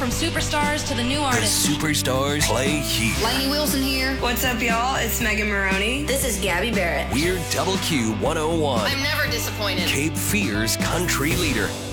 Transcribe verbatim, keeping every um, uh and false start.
from superstars to the new The artists. superstars play here. Lainey Wilson here. What's up, y'all? It's Megan Maroney. This is Gabby Barrett. We're Double Q one oh one. I'm never disappointed. Cape Fear's country leader.